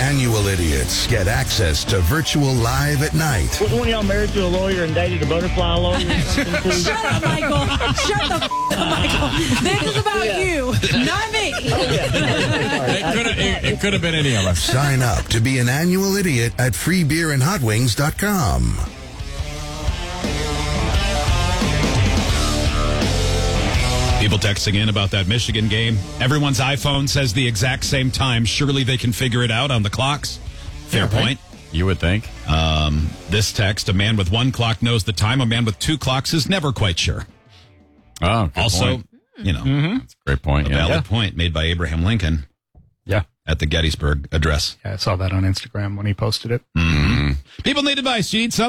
Annual idiots get access to virtual live at night. Was one of y'all married to a lawyer and dated a butterfly lawyer? Shut up, Michael. Shut the up, Michael. This is about you, not me. It could have been any of us. Sign up to be an annual idiot at freebeerandhotwings.com. People texting in about that Michigan game. Everyone's iPhone says the exact same time. Surely they can figure it out on the clocks. Fair point. You would think. This text, a man with one clock knows the time. A man with two clocks is never quite sure. Oh, good Also, point. you know, That's a great point. a valid point made by Abraham Lincoln Yeah. at the Gettysburg Address. Yeah, I saw that on Instagram when he posted it. People need advice. You need some.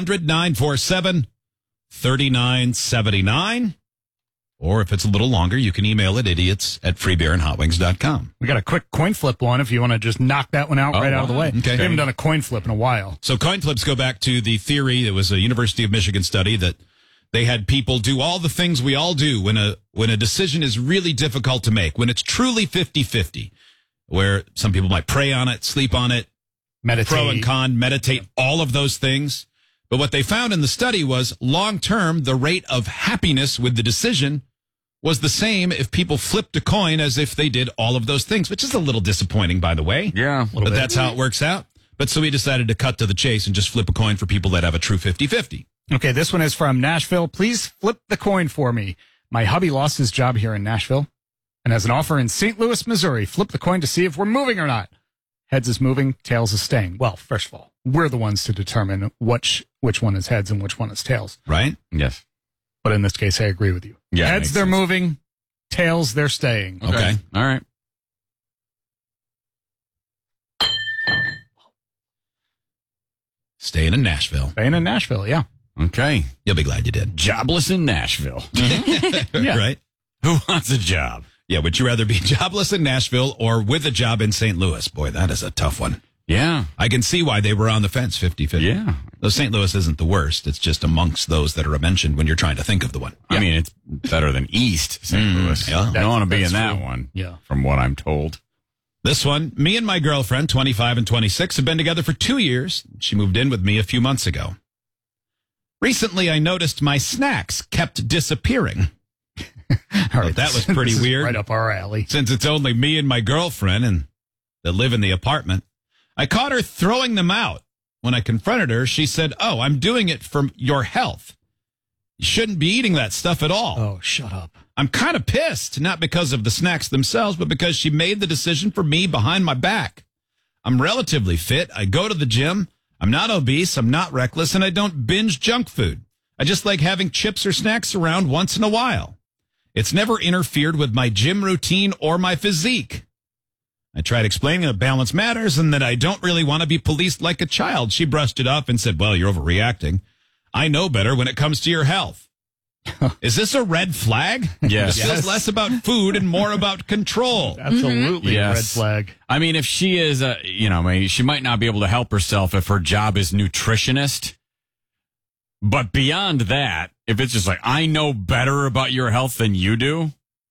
1-800-947-3979. Or if it's a little longer, you can email it idiots@freebeerandhotwings.com. We got a quick coin flip one if you want to just knock that one out right out of the way. Okay. We haven't done a coin flip in a while. So coin flips go back to the theory. It was a University of Michigan study that they had people do all the things we all do when a decision is really difficult to make, when it's truly 50-50, where some people might pray on it, sleep on it, Meditate. pro and con, meditate, all of those things. But what they found in the study was long-term, the rate of happiness with the decision was the same if people flipped a coin as if they did all of those things, which is a little disappointing, by the way. Yeah. But that's how it works out. But so we decided to cut to the chase and just flip a coin for people that have a true 50-50. Okay, this one is from Nashville. Please flip the coin for me. My hubby lost his job here in Nashville and has an offer in St. Louis, Missouri. Flip the coin to see if we're moving or not. Heads is moving, tails is staying. Well, first of all, we're the ones to determine which one is heads and which one is tails. Right? Yes. But in this case, I agree with you. Yeah, Heads, makes they're sense. moving. Tails, they're staying. Okay. All right. Staying in Nashville. Staying in Nashville, yeah. Okay. You'll be glad you did. Jobless in Nashville. Yeah. Right? Who wants a job? Yeah, would you rather be jobless in Nashville or with a job in St. Louis? Boy, that is a tough one. Yeah. I can see why they were on the fence 50-50. Yeah. Though St. Louis isn't the worst. It's just amongst those that are mentioned when you're trying to think of the one. I mean, it's better than East St. Louis. yeah. I don't want to be That's in that true. one. Yeah. From what I'm told. This one, me and my girlfriend, 25 and 26, have been together for 2 years. She moved in with me a few months ago. Recently, I noticed my snacks kept disappearing. All right, that was pretty this is weird. Right up our alley. Since it's only me and my girlfriend and that live in the apartment, I caught her throwing them out. When I confronted her, she said, "Oh, I'm doing it for your health. You shouldn't be eating that stuff at all." Oh, shut up. I'm kind of pissed, not because of the snacks themselves, but because she made the decision for me behind my back. I'm relatively fit. I go to the gym. I'm not obese. I'm not reckless, and I don't binge junk food. I just like having chips or snacks around once in a while. It's never interfered with my gym routine or my physique. I tried explaining that balance matters and that I don't really want to be policed like a child. She brushed it off and said, "Well, you're overreacting. I know better when it comes to your health." Is this a red flag? Yes. This feels less about food and more about control. Absolutely a red Yes. flag. I mean, if she is, maybe she might not be able to help herself if her job is nutritionist. But beyond that, if it's just like, I know better about your health than you do.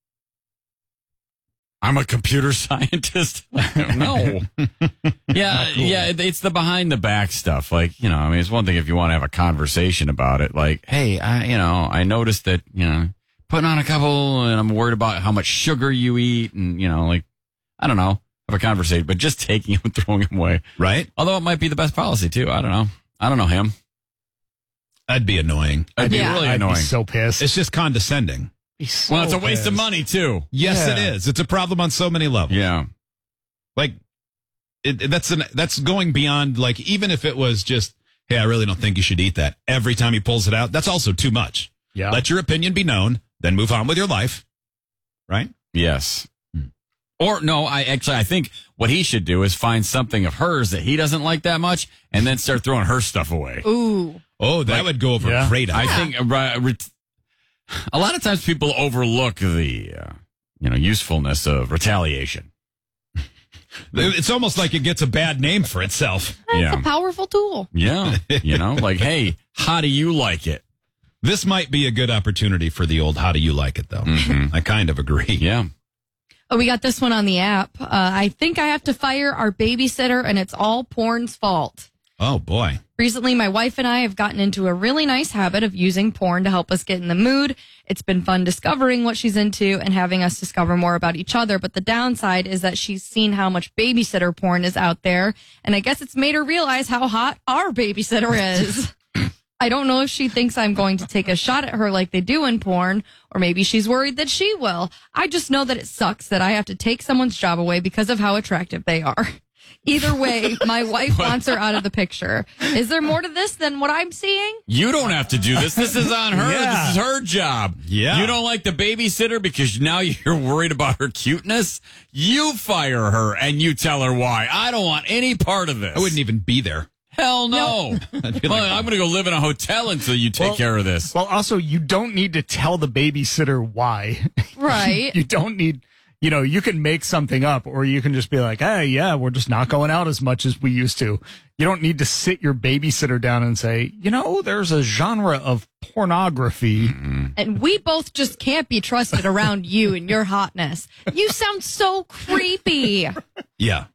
I'm a computer scientist. No. Yeah, it's the behind the back stuff. Like, it's one thing if you want to have a conversation about it. Like, hey, I noticed that, putting on a couple and I'm worried about how much sugar you eat and, I don't know, have a conversation, but just taking them and throwing them away. Right? Although it might be the best policy too. I don't know. I don't know him. That'd be annoying. It'd be Yeah. really I'd annoying. be so pissed. It's just condescending. Well, it's a waste of money too. Yes, Yeah. it is. It's a problem on so many levels. Yeah. Like, that's going beyond, like, even if it was just, hey, I really don't think you should eat that. Every time he pulls it out, that's also too much. Yeah. Let your opinion be known, then move on with your life. Right? Yes. Or no, I think what he should do is find something of hers that he doesn't like that much and then start throwing her stuff away. Ooh. Oh, that would go over yeah. great. I think a lot of times people overlook the usefulness of retaliation. It's almost like it gets a bad name for itself. That's Yeah. a powerful tool. Yeah. Like, hey, how do you like it? This might be a good opportunity for the old how do you like it, though. I kind of agree. Yeah. Oh, we got this one on the app. I think I have to fire our babysitter, and it's all porn's fault. Oh, boy. Recently, my wife and I have gotten into a really nice habit of using porn to help us get in the mood. It's been fun discovering what she's into and having us discover more about each other. But the downside is that she's seen how much babysitter porn is out there. And I guess it's made her realize how hot our babysitter is. I don't know if she thinks I'm going to take a shot at her like they do in porn, or maybe she's worried that she will. I just know that it sucks that I have to take someone's job away because of how attractive they are. Either way, my wife wants her out of the picture. Is there more to this than what I'm seeing? You don't have to do this. This is on her. Yeah. This is her job. Yeah. You don't like the babysitter because now you're worried about her cuteness? You fire her and you tell her why. I don't want any part of this. I wouldn't even be there. Hell no. I'd be Well, like, I'm going to go live in a hotel until you take care of this. Well, also, you don't need to tell the babysitter why. Right. You don't need, you can make something up, or you can just be like, hey, yeah, we're just not going out as much as we used to. You don't need to sit your babysitter down and say, there's a genre of pornography. And we both just can't be trusted around you and your hotness. You sound so creepy. yeah.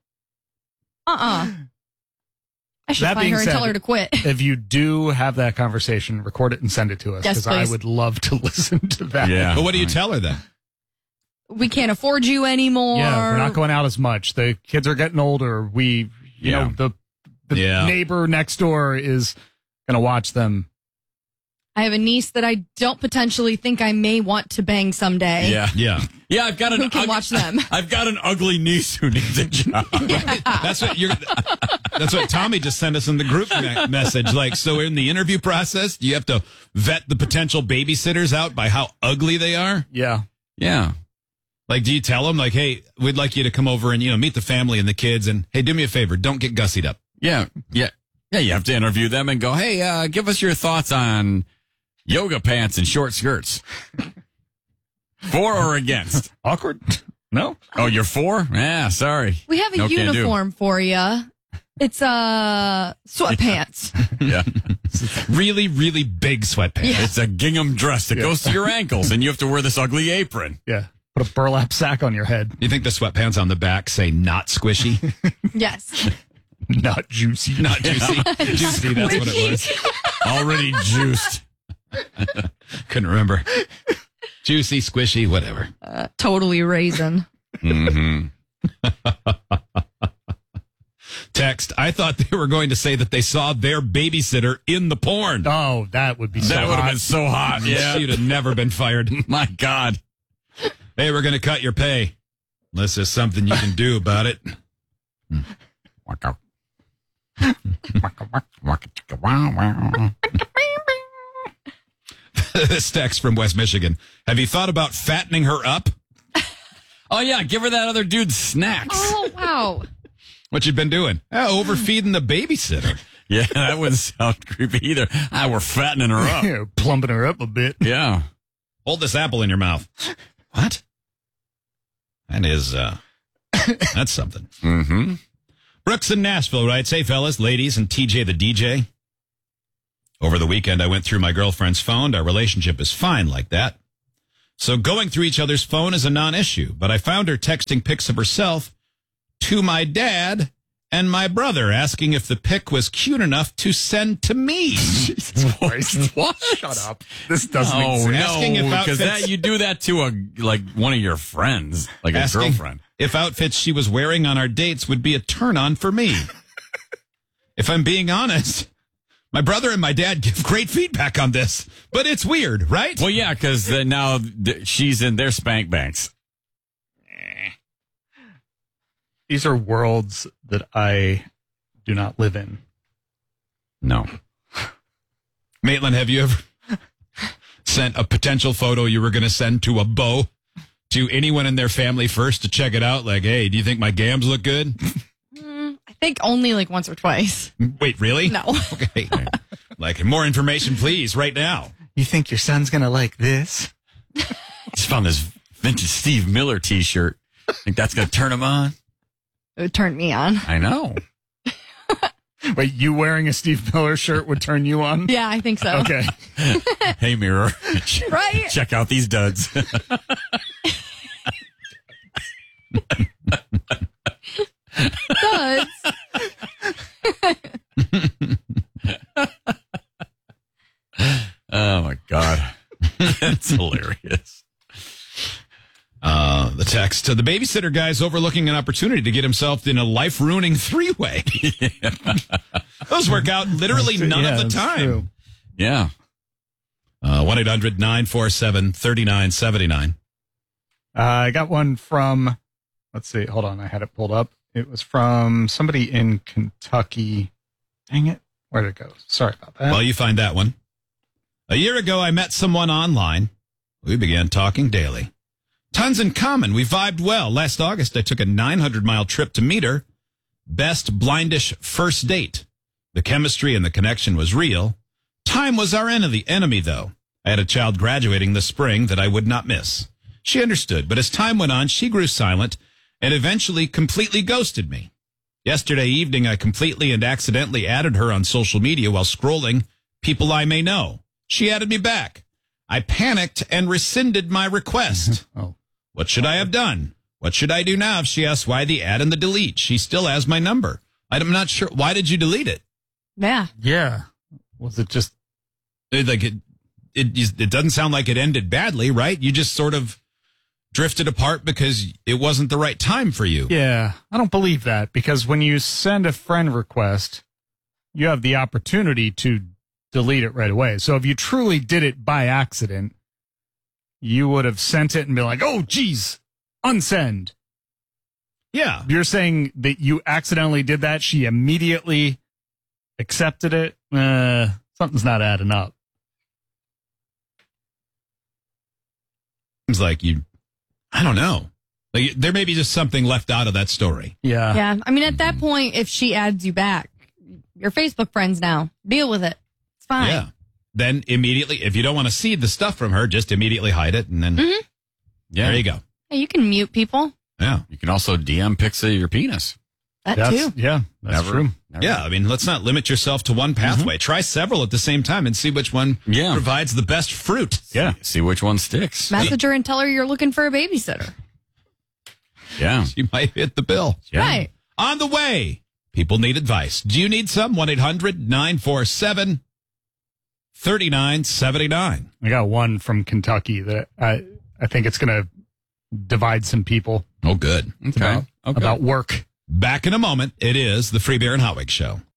I should That find being her and tell said, her to quit. If you do have that conversation, record it and send it to us, Yes, because I please. would love to listen to that. Yeah. But what do you tell her then? We can't afford you anymore. Yeah, we're not going out as much. The kids are getting older. We, Yeah. the Yeah. neighbor next door is going to watch them. I have a niece that I don't potentially think I may want to bang someday. Yeah. Yeah. Yeah, I've got an Who can watch them? I've got an ugly niece who needs a job. That's what Tommy just sent us in the group message. Like, so in the interview process, do you have to vet the potential babysitters out by how ugly they are? Yeah. Yeah. Like, do you tell them, like, hey, we'd like you to come over and, meet the family and the kids, and, hey, do me a favor, don't get gussied up. Yeah. Yeah. Yeah, you have to interview them and go, hey, give us your thoughts on yoga pants and short skirts. For or against? Awkward? No? Oh, you're for? Yeah, sorry. We have a No can do. uniform for you. It's sweatpants. Yeah. Really, really big sweatpants. It's a gingham dress that goes to your ankles, and you have to wear this ugly apron. Yeah. Put a burlap sack on your head. You think the sweatpants on the back say not squishy? Yes. Not juicy. Not juicy. Juicy, that's what it was. Already juiced. Couldn't remember. Juicy, squishy, whatever. Totally raisin. Mm-hmm. Text, I thought they were going to say that they saw their babysitter in the porn. Oh, that would be so That would have hot. been so hot. Yeah. She'd have never been fired. My God. Hey, we're going to cut your pay. Unless there's something you can do about it. This text from West Michigan. Have you thought about fattening her up? Oh, yeah. Give her that other dude's snacks. Oh, wow. What you been doing? Overfeeding the babysitter. Yeah, that wouldn't sound creepy either. We're fattening her up. Yeah, plumping her up a bit. Yeah. Hold this apple in your mouth. What? That is, that's something. Mm-hmm. Brooks in Nashville writes, hey, fellas, ladies, and TJ the DJ. Over the weekend, I went through my girlfriend's phone. Our relationship is fine like that. So going through each other's phone is a non-issue. But I found her texting pics of herself to my dad and my brother, asking if the pic was cute enough to send to me. Jesus Christ. What? Shut up. This doesn't Oh, exist. Asking if no, because outfits- you do that to one of your friends, like Asking a girlfriend. if outfits she was wearing on our dates would be a turn-on for me. If I'm being honest, my brother and my dad give great feedback on this, but it's weird, right? Well, yeah, because now she's in their spank banks. These are worlds that I do not live in. No. Maitland, have you ever sent a potential photo you were going to send to a beau to anyone in their family first to check it out? Like, hey, do you think my gams look good? I think only like once or twice. Wait, really? No. Okay. Like, more information, please, right now. You think your son's going to like this? Just found this vintage Steve Miller T-shirt. Think that's going to turn him on? It would turn me on. I know. Wait, you wearing a Steve Miller shirt would turn you on? Yeah, I think so. Okay. Hey, mirror. Right? Check out these duds. That's hilarious. The text, the babysitter guy's overlooking an opportunity to get himself in a life-ruining three-way. Those work out literally none of the that's time. true. Yeah. 1-800-947-3979. I got one from, let's see, hold on, I had it pulled up. It was from somebody in Kentucky. Dang it. Where did it go? Sorry about that. Well, you find that one. A year ago, I met someone online. We began talking daily. Tons in common. We vibed well. Last August, I took a 900-mile trip to meet her. Best blindish first date. The chemistry and the connection was real. Time was our enemy, though. I had a child graduating this spring that I would not miss. She understood, but as time went on, she grew silent and eventually completely ghosted me. Yesterday evening, I completely and accidentally added her on social media while scrolling people I may know. She added me back. I panicked and rescinded my request. Oh. What should I have done? What should I do now if she asks why the add and the delete? She still has my number. I'm not sure. Why did you delete it? Yeah. Yeah. Was it just, It doesn't sound like it ended badly, right? You just sort of drifted apart because it wasn't the right time for you. yeah, I don't believe that, because when you send a friend request, you have the opportunity to delete it right away. So if you truly did it by accident, you would have sent it and be like, oh, geez, unsend. Yeah. You're saying that you accidentally did that. She immediately accepted it. Something's not adding up. Seems like I don't know. Like, there may be just something left out of that story. Yeah. Yeah. I mean, at that point, if she adds you back, you're Facebook friends now. Deal with it. It's fine. Yeah. Then immediately, if you don't want to see the stuff from her, just immediately hide it. And then there you go. Hey, you can mute people. Yeah. You can also DM pics of your penis. That That's too. That's Never. true. Never. Yeah. I mean, let's not limit yourself to one pathway. Try several at the same time and see which one Yeah. provides the best fruit. Yeah. See which one sticks. Message her and tell her you're looking for a babysitter. Yeah. You might hit the bill. Yeah. Right. On the way, people need advice. Do you need some? 1-800-947-3979. I got one from Kentucky that I think it's going to divide some people Oh, good. Okay. about work. Back in a moment. It is the Free Beer and Hotwig Show.